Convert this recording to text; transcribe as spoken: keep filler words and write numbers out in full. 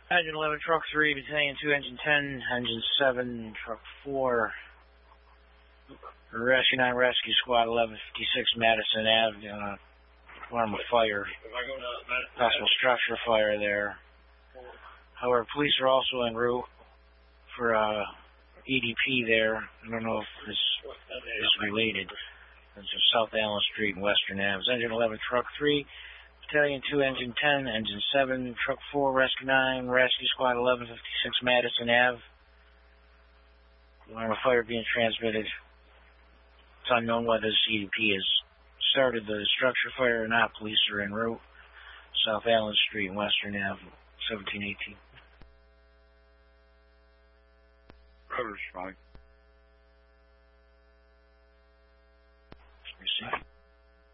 Engine eleven, Truck three, Battalion two, Engine ten, Engine seven, Truck four, Rescue nine, Rescue Squad eleven fifty-six, Madison Avenue, uh, alarm of fire, possible structure fire there. However, police are also en route for uh, E D P there. I don't know if this is related. It's South Allen Street and Western Avenue. Engine eleven, Truck three, Battalion two, Engine ten, Engine seven, Truck four, Rescue nine, Rescue Squad eleven fifty-six, Madison Avenue. Alarm of fire being transmitted. It's unknown whether the C D P has started the structure fire or not. Police are en route. South Allen Street and Western Avenue, seventeen eighteen. Rudder's fine. Receive.